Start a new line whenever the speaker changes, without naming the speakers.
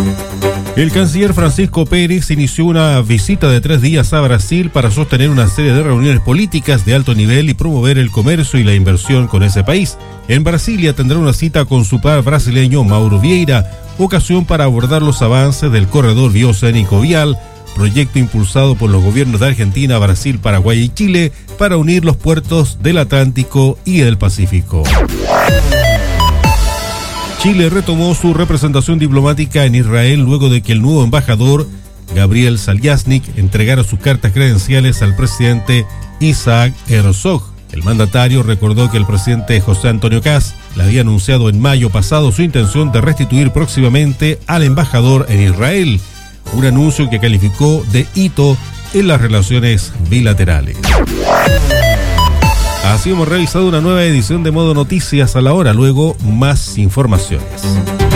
El canciller Francisco Pérez inició una visita de 3 días a Brasil para sostener una serie de reuniones políticas de alto nivel y promover el comercio y la inversión con ese país. En Brasilia tendrá una cita con su par brasileño Mauro Vieira, ocasión para abordar los avances del corredor bioceánico vial, proyecto impulsado por los gobiernos de Argentina, Brasil, Paraguay y Chile para unir los puertos del Atlántico y del Pacífico. Chile retomó su representación diplomática en Israel luego de que el nuevo embajador, Gabriel Salyaznik, entregara sus cartas credenciales al presidente Isaac Herzog. El mandatario recordó que el presidente José Antonio Kast le había anunciado en mayo pasado su intención de restituir próximamente al embajador en Israel, un anuncio que calificó de hito en las relaciones bilaterales. Así hemos revisado una nueva edición de Modo Noticias a la hora, luego más informaciones.